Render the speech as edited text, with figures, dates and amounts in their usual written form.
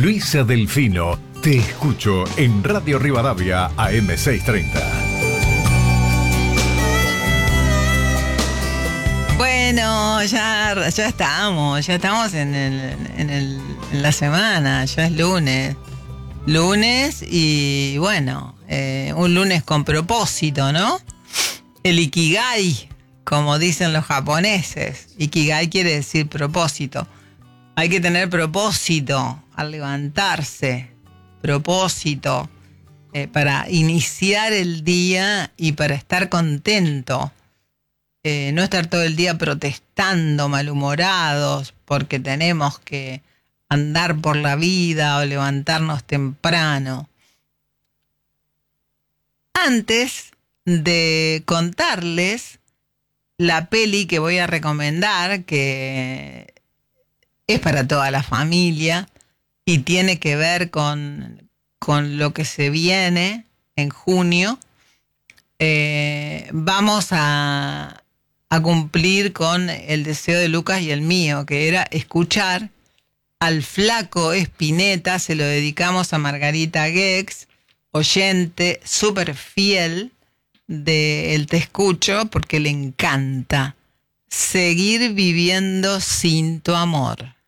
Luisa Delfino, te escucho en Radio Rivadavia AM630. Bueno, ya estamos en la semana, ya es lunes y bueno, un lunes con propósito, ¿no? El Ikigai, como dicen los japoneses. Ikigai quiere decir propósito. Hay que tener propósito al levantarse, propósito para iniciar el día y para estar contento. No estar todo el día protestando, malhumorados, porque tenemos que andar por la vida o levantarnos temprano. Antes de contarles la peli que voy a recomendar, que es para toda la familia y tiene que ver con lo que se viene en junio, vamos a cumplir con el deseo de Lucas y el mío, que era escuchar al Flaco Spinetta. Se lo dedicamos a Margarita Gex, oyente súper fiel de El Te Escucho, porque le encanta Seguir viviendo sin tu amor.